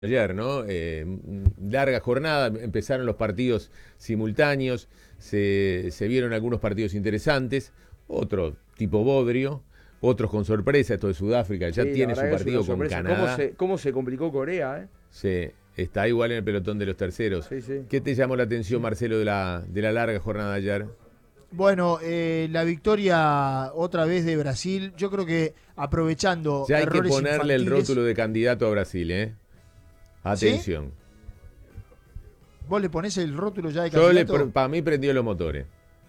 Ayer, ¿no? Larga jornada, empezaron los partidos simultáneos, se vieron algunos partidos interesantes, otro tipo bodrio, otros con sorpresa, esto de Sudáfrica, ya Sí, la tiene su verdad que es una partido con sorpresa. Canadá, ¿Cómo se complicó Corea, se, está igual en el pelotón de los terceros. Sí, sí. ¿Qué te llamó la atención, Marcelo, de la larga jornada de ayer? Bueno, la victoria otra vez de Brasil, yo creo que aprovechando Ya hay que errores ponerle el infantiles. rótulo de candidato a Brasil, ¿eh? ¿Sí? Atención. ¿Vos le ponés el rótulo ya de candidato? Para mí prendió los motores.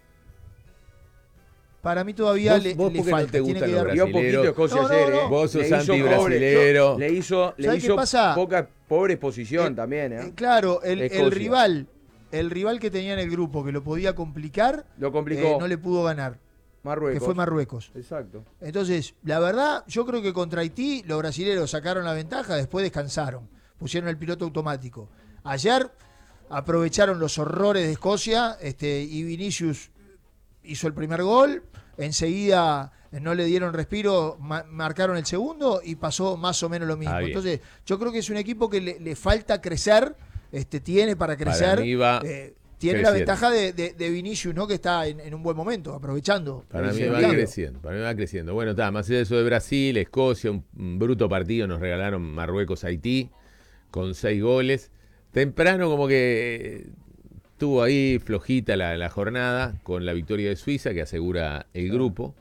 Para mí todavía ¿Vos le por qué no falta. te Tiene gustan que los dar. Dio poquito Escocia No, no, ayer, no. Vos sos Le hizo anti-brasilero. Le hizo ¿Sabés qué pasa? pobre exposición también, Claro, el Escocia. rival que tenía en el grupo que lo podía complicar, Lo complicó. no le pudo ganar, Marruecos. que fue Marruecos. Exacto. Entonces, la verdad, yo creo que contra Haití los brasileños sacaron la ventaja, después descansaron, pusieron el piloto automático. Ayer aprovecharon los horrores de Escocia, y Vinicius hizo el primer gol, enseguida no le dieron respiro, marcaron el segundo y pasó más o menos lo mismo. Entonces, yo creo que es un equipo que le falta crecer, tiene para crecer. Para mí va tiene creciendo. la ventaja de Vinicius, ¿no? Que está en un buen momento, aprovechando. Para mí el va cambio. creciendo, para mí va creciendo. Bueno, más allá de eso de Brasil, Escocia, un bruto partido nos regalaron Marruecos-Haití con 6 goles. Temprano como que estuvo ahí flojita la jornada con la victoria de Suiza que asegura el grupo.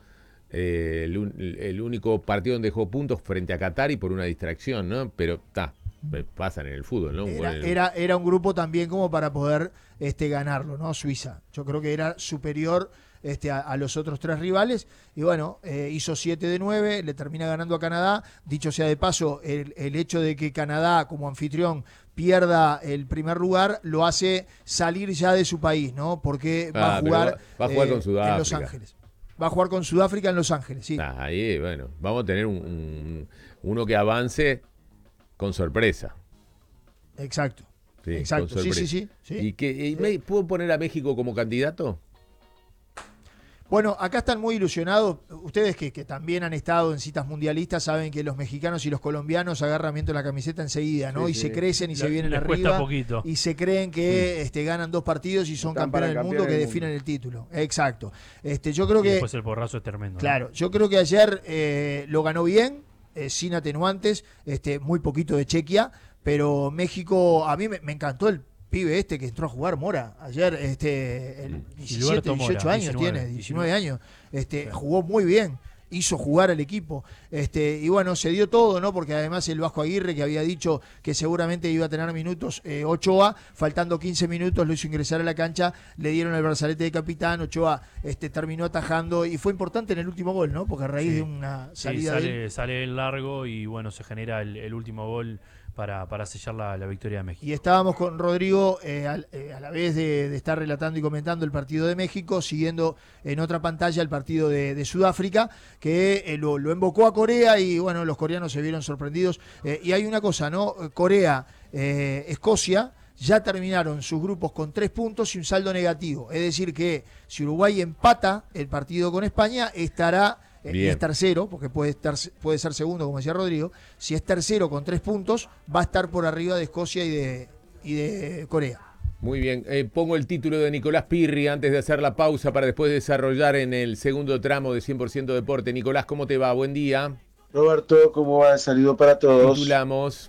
El único partido donde dejó puntos frente a Qatar y por una distracción, ¿no? Pero pasan en el fútbol, ¿no? Era un grupo también como para poder ganarlo, ¿no? Suiza. Yo creo que era superior a los otros 3 rivales. Y bueno, hizo 7 de 9, le termina ganando a Canadá. Dicho sea de paso, el hecho de que Canadá como anfitrión pierda el primer lugar lo hace salir ya de su país, ¿no? Porque va a jugar con Sudáfrica en Los Ángeles. Va a jugar con Sudáfrica en Los Ángeles, sí. Ahí, bueno, vamos a tener uno que avance con sorpresa. Exacto. Sí, Exacto. con sorpresa. Sí. ¿Puedo poner a México como candidato? Bueno, acá están muy ilusionados. Ustedes que también han estado en citas mundialistas saben que los mexicanos y los colombianos agarran viento la camiseta enseguida, ¿no? Sí, y se crecen y se vienen les cuesta arriba. poquito. Y se creen que ganan 2 partidos y son Están campeones para del mundo campeones que del definen mundo. el título. Exacto. Yo creo Y que. después el porrazo es tremendo. Claro, yo creo que ayer lo ganó bien, sin atenuantes, muy poquito de Chequia, pero México, a mí me encantó el pibe que entró a jugar, Mora, ayer, el 17, Gilberto 18 Mora, años 19, tiene, 19 años, jugó muy bien, hizo jugar al equipo, y bueno, se dio todo, ¿no? Porque además el Vasco Aguirre, que había dicho que seguramente iba a tener minutos, Ochoa, faltando 15 minutos, lo hizo ingresar a la cancha, le dieron el brazalete de capitán, Ochoa terminó atajando, y fue importante en el último gol, ¿no? Porque a raíz de una salida sale el largo y bueno, se genera el último gol para sellar la victoria de México. Y estábamos con Rodrigo a la vez de estar relatando y comentando el partido de México, siguiendo en otra pantalla el partido de Sudáfrica, que lo embocó a Corea y bueno, los coreanos se vieron sorprendidos. Y hay una cosa, ¿no? Corea, Escocia ya terminaron sus grupos con 3 puntos y un saldo negativo. Es decir que si Uruguay empata el partido con España, estará... y es tercero, porque puede ser segundo, como decía Rodrigo. Si es tercero con 3 puntos, va a estar por arriba de Escocia y de Corea. Muy bien, pongo el título de Nicolás Pirri antes de hacer la pausa para después desarrollar en el segundo tramo de 100% Deporte. Nicolás, ¿cómo te va? Buen día. Roberto, ¿cómo va? Saludo para todos. Titulamos.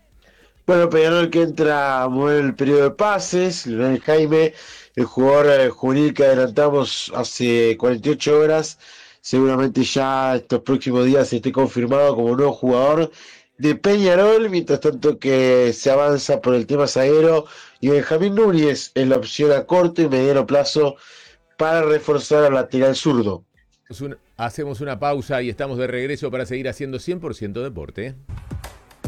Bueno, Peñarol que entra a mover el periodo de pases. Leonel Jaime, el jugador juvenil que adelantamos hace 48 horas, seguramente ya estos próximos días esté confirmado como nuevo jugador de Peñarol. Mientras tanto que se avanza por el tema zaguero y Benjamín Núñez es la opción a corto y mediano plazo para reforzar al lateral zurdo. Hacemos una pausa y estamos de regreso para seguir haciendo 100% Deporte.